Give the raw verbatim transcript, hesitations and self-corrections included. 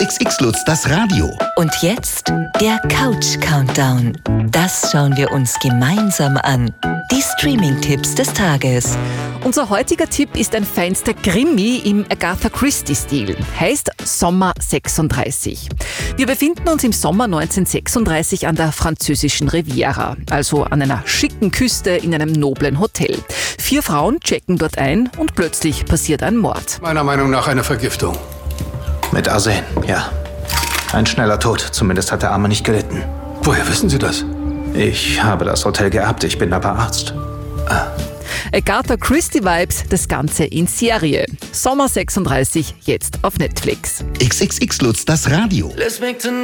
X X Lutz, das Radio. Und jetzt der Couch-Countdown. Das schauen wir uns gemeinsam an. Die Streaming-Tipps des Tages. Unser heutiger Tipp ist ein feinster Krimi im Agatha Christie-Stil. Heißt Sommer sechsunddreißig. Wir befinden uns im Sommer neunzehnhundertsechsunddreißig an der französischen Riviera, also an einer schicken Küste in einem noblen Hotel. Vier Frauen checken dort ein und plötzlich passiert ein Mord. Meiner Meinung nach eine Vergiftung. Mit Arsen, ja. Ein schneller Tod, zumindest hat der Arme nicht gelitten. Woher wissen Sie das? Ich habe das Hotel geerbt, ich bin aber Arzt. Ah. Agatha Christie-Vibes, das Ganze in Serie. Sommer sechsunddreißig, jetzt auf Netflix. X X X Lutz, das Radio.